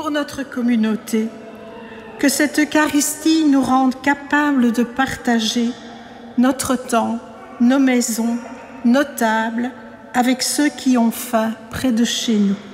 pour notre communauté. Que cette Eucharistie nous rende capables de partager notre temps, nos maisons, nos tables, avec ceux qui ont faim près de chez nous.